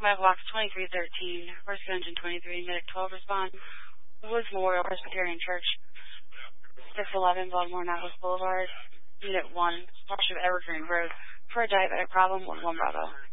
5 Blocks 2313, Rescue Engine 23, Medic 12 respond. Woods Memorial Presbyterian Church, 611 Baltimore Annapolis Boulevard, Unit 1, Marsh of Evergreen Road, for a diabetic problem, 11 Bravo.